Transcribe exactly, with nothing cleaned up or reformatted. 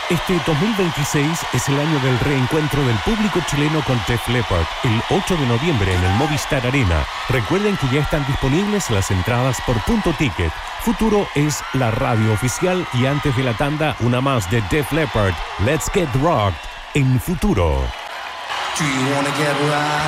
Este dos mil veintiséis es el año del reencuentro del público chileno con Def Leppard, el ocho de noviembre en el Movistar Arena. Recuerden que ya están disponibles las entradas por Punto Ticket. Futuro es la radio oficial y antes de la tanda, una más de Def Leppard, Let's Get Rocked, en Futuro. Do you wanna get rocked?